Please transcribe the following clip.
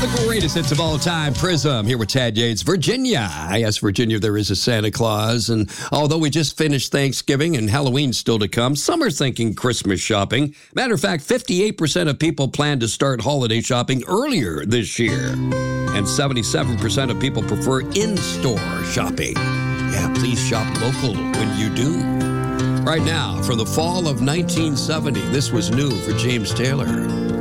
The greatest hits of all time, Prism, here with Tad Yates. Virginia. Yes, Virginia, there is a Santa Claus. And although we just finished Thanksgiving and Halloween's still to come, some are thinking Christmas shopping. Matter of fact, 58% of people plan to start holiday shopping earlier this year. And 77% of people prefer in-store shopping. Yeah, please shop local when you do. Right now, for the fall of 1970, this was new for James Taylor.